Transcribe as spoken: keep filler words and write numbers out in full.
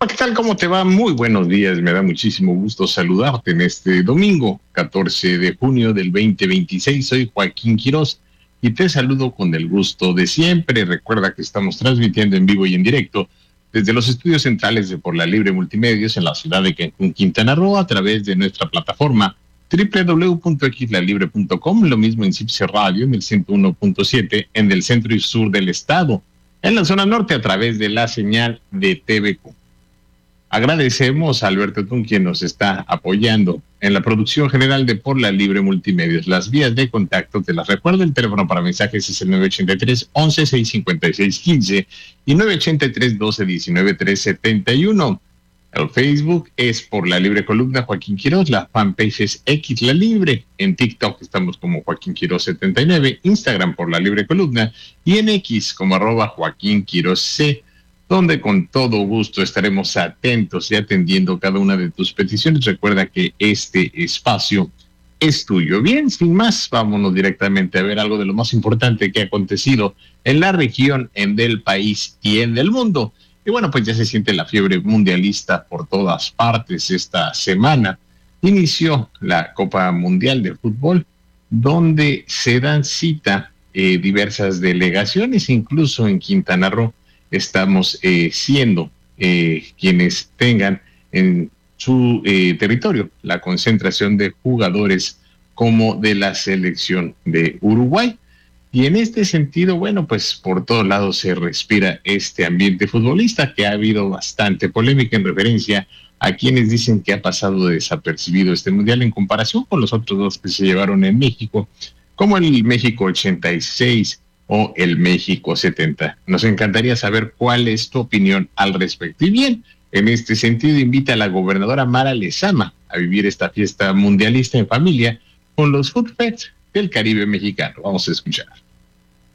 ¿Qué tal? ¿Cómo te va? Muy buenos días. Me da muchísimo gusto saludarte en este domingo, catorce de junio del veinte veintiséis. Soy Joaquín Quirós y te saludo con el gusto de siempre. Recuerda que estamos transmitiendo en vivo y en directo desde los estudios centrales de Por la Libre Multimedios en la ciudad de Cancún, Quintana Roo, a través de nuestra plataforma doble u doble u doble u punto x la libre punto com, lo mismo en Cipse Radio en el ciento uno punto siete en el centro y sur del estado, en la zona norte a través de la señal de T V Q. Agradecemos a Alberto Tun, quien nos está apoyando en la producción general de Por la Libre Multimedios. Las vías de contacto, te las recuerdo, el teléfono para mensajes es el nueve ochenta y tres, once, seiscientos cincuenta y seis, quince y nueve ochenta y tres, doce, diecinueve, trescientos setenta y uno. El Facebook es Por la Libre Columna Joaquín Quirós, la fanpage es X La Libre, en TikTok estamos como Joaquín Quirós setenta y nueve, Instagram Por la Libre Columna y en X como arroba Joaquín Quirós C, donde con todo gusto estaremos atentos y atendiendo cada una de tus peticiones. Recuerda que este espacio es tuyo. Bien, sin más, vámonos directamente a ver algo de lo más importante que ha acontecido en la región, en del país y en del mundo. Y bueno, pues ya se siente la fiebre mundialista por todas partes. Esta semana inició la Copa Mundial de Fútbol, donde se dan cita eh, diversas delegaciones, incluso en Quintana Roo. Estamos eh, siendo eh, quienes tengan en su eh, territorio la concentración de jugadores como de la selección de Uruguay. Y en este sentido, bueno, pues por todos lados se respira este ambiente futbolista, que ha habido bastante polémica en referencia a quienes dicen que ha pasado desapercibido este mundial en comparación con los otros dos que se llevaron en México, como el México ochenta y seis o el México setenta. Nos encantaría saber cuál es tu opinión al respecto. Y bien, en este sentido, invita a la gobernadora Mara Lezama a vivir esta fiesta mundialista en familia con los Food Fest del Caribe mexicano. Vamos a escuchar.